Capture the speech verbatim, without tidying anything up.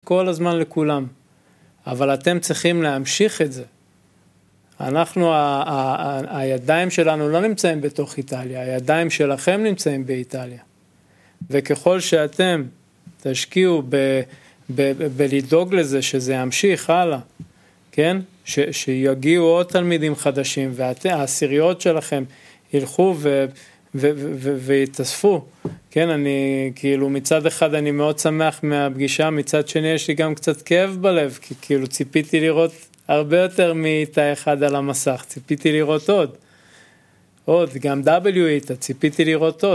כל הזמן לכולם. אבל אתם צריכים להמשיך את זה. אנחנו, ה- ה- ה- הידיים שלנו לא נמצאים בתוך איטליה, הידיים שלכם נמצאים באיטליה. וככל שאתם תשקיעו ב- ב- ב- בלדאוג לזה שזה ימשיך הלאה, כן? ש- שיגיעו עוד תלמידים חדשים, והעשיריות שלכם ילכו ו- ו- ו- ו- ויתאספו. כן, אני כאילו מצד אחד אני מאוד שמח מהפגישה, מצד שני יש לי גם קצת כאב בלב, כי כאילו ציפיתי לראות הרבה יותר מאיתה אחד על המסך, ציפיתי לראות עוד. עוד, גם W איתה, ציפיתי לראות עוד.